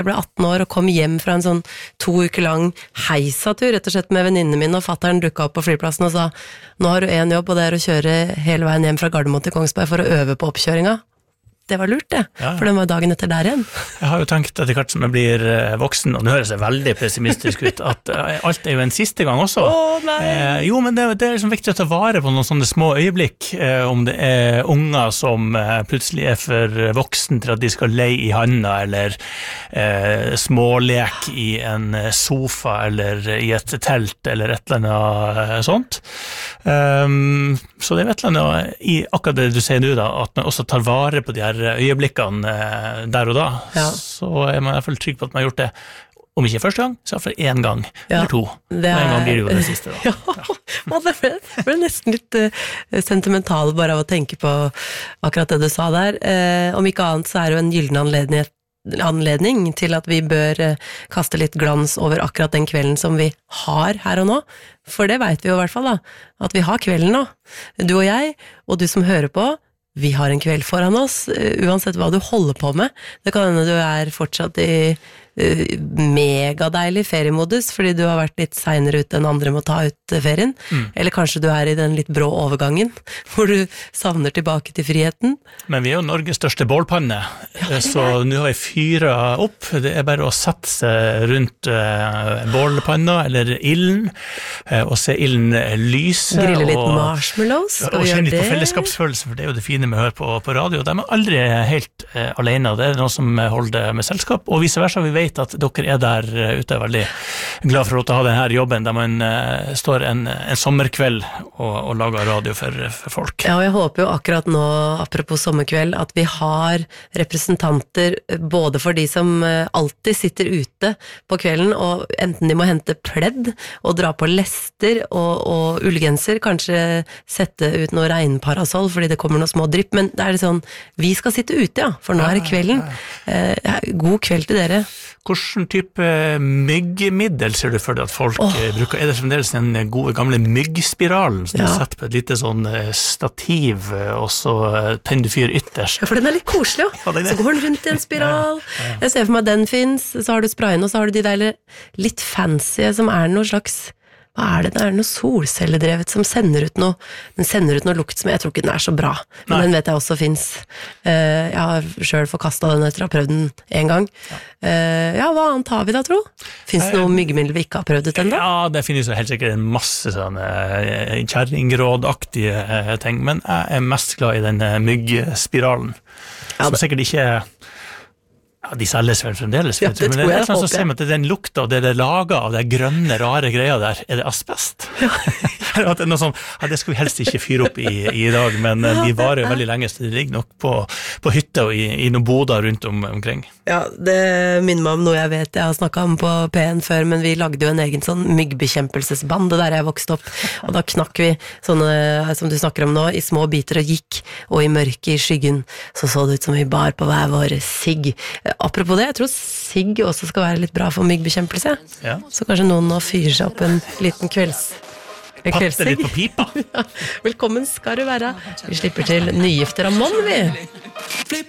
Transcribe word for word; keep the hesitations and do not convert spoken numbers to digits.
Jeg ble atten år og kom hjem fra en sånn to uker lang heisatur, rett og slett med venninnene mine, og fatteren dukket opp på flyplassen og sa, nå har du en jobb, og det er å kjøre hele veien hjem fra Gardermoen til Kongsberg for å øve på oppkjøringa. Det var lurt det, ja, ja. For den var dagen etter der igjen. Jeg har jo tenkt etter hvert som jeg blir voksen, og det høres veldig pessimistisk ut, at alt er jo en siste gang også. Åh, nei! Eh, jo, men det, det er liksom viktig å ta vare på noen sånne små øyeblikk, eh, om det er unger som eh, plutselig er for voksen til at de skal leie i handa, eller eh, smålek i en sofa, eller i et telt, eller et eller annet sånt. Um, så det er et eller annet i akkurat det du sier nå da, at man også tar vare på de her øyeblikkene der og da, ja. Så er man i hvert fall trygg på at man har gjort det, om ikke første gang, så for en gang, ja, eller to. Det er... En gang blir det jo det siste da. Ja, ja. Det ble, ble nesten litt uh, sentimental bare av å tenke på akkurat det du sa der. Uh, om ikke annet så er det jo en gyllen anledning, anledning til at vi bør uh, kaste litt glans over akkurat den kvelden som vi har her og nå. For det vet vi jo i hvert fall da, at vi har kvelden nå. Du og jeg, og du som hører på, vi har en kveld foran oss, uansett hva du holder på med. Det kan hende du er fortsatt i uh, megadeilig feriemodus, fordi du har vært litt senere ut enn andre må ta ut ferien. Mm. Eller kanskje du er i den litt brå overgangen, hvor du savner tilbake til friheten. Men vi er jo Norges største bålpanne, ja, så nå har vi fyret opp. Det er bare å sette seg rundt uh, bålpanna, eller ilden, uh, og se ilden lyse. Grille litt og, marshmallows. Og, og kjenne litt på fellesskapsfølelse, for det er jo det fine med å høre på, på radio. De er aldri helt uh, alene, det er noen som holder med selskap, og vice versa, vi vet at dere er der uh, ute, er veldig glad for å ha denne jobben, der man uh, står en, en sommerkveld og, og lager radio for, for folk. Ja, og jeg håper jo akkurat nå, apropos sommerkveld, at vi har representanter både for de som uh, alltid sitter ute på kvelden, og enten de må hente pledd og dra på lester og, og ullgenser, kanskje sette ut noe regnparasoll fordi det kommer noe små drypp, men det er det sånn, vi skal sitte ute, ja, for nå er det kvelden. Eh, god kveld til dere. Hvilken type myggmiddel ser du for deg at folk oh. bruker? Er det fremdeles den gode gamle myggspiralen som ja. Du setter på et lite sånn stativ, og så tenner du fyr ytterst? Ja, for den er litt koselig, ja. Så går den rundt i en spiral. Ja, ja. Jeg ser for meg at den finnes, så har du sprayen, og så har du de der litt fancy, som er noe slags... Hva er det? Det er noe solcelledrevet som sender ut noe, den sender ut noe lukt som jeg tror ikke den er så bra, men Nei. Den vet jeg også finnes. Jeg har selv forkastet den etter å ha prøvd den en gang. Ja, ja hva annet har vi da, tro? Finnes det noe myggemiddel vi ikke har prøvd ut enda? Ja, det finnes jo helt sikkert en masse sånne kjerringrådaktige ting, men jeg er mest glad i den myggspiralen, ja, som sikkert ikke er Ja, de selges vel fremdeles, ja, det men det er et eller annet som sier meg at den lukta og det er laget av det grønne, rare greia der, er det asbest? Ja. At det er noe sånn, ja, det skal vi helst ikke fyre opp i, i dag, men ja, de varer veldig lenge, så det ligger nok på, på hytte og i, i noen boder rundt om, omkring. Ja, det minner meg om noe jeg vet jeg har snakket om på P N før, men vi lagde jo en egen sånn myggbekjempelsesband, der jeg vokste opp, og da knakk vi sånne, som du snakker om nå, i små biter og gikk, og i mørket, i skyggen, så så det ut som vi bar på hver vår sigg. Apropos det, jeg tror sigg også skal være litt bra for myggbekjempelse, ja. Så kanskje noen nå fyrer seg opp en liten kvelds... Patte litt på pipa. Ja. Velkommen skal du være. Vi slipper til nygifter av Mon, vi.